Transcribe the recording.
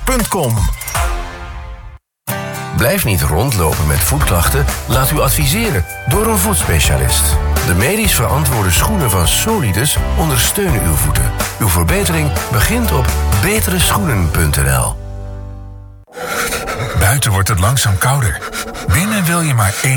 Solidus.com. Blijf niet rondlopen met voetklachten. Laat u adviseren door een voetspecialist. De medisch verantwoorde schoenen van Solidus ondersteunen uw voeten. Uw verbetering begint op betereschoenen.nl. Buiten wordt het langzaam kouder. Binnen wil je maar één